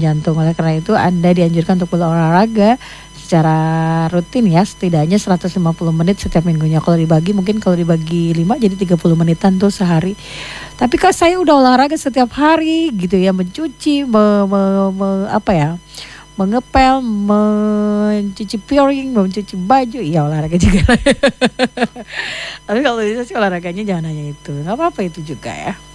jantung. Oleh karena itu Anda dianjurkan untuk berolahraga secara rutin ya, setidaknya 150 menit setiap minggunya. Kalau dibagi 5 jadi 30 menitan tuh sehari. Tapi kalau saya udah olahraga setiap hari gitu ya, mencuci, mengepel, mencuci piring, mencuci baju, ya olahraga juga. Tapi kalau bisa sih olahraganya jangan hanya itu, nggak apa-apa itu juga ya.